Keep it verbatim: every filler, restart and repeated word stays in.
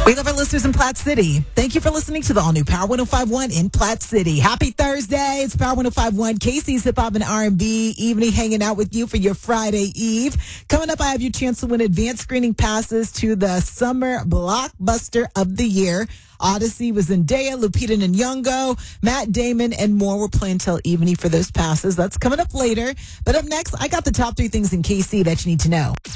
We love our listeners in Platte City. Thank you for listening to the all-new Power one oh five point one in Platte City. Happy Thursday. It's Power one oh five point one, Casey's Hip Hop and R and B evening, hanging out with you for your Friday Eve. Coming up, I have your chance to win advanced screening passes to the summer blockbuster of the year. Odyssey was Zendaya, Lupita Nyong'o, Matt Damon, and more. We're playing till evening for those passes. That's coming up later. But up next, I got the top three things in K C that you need to know.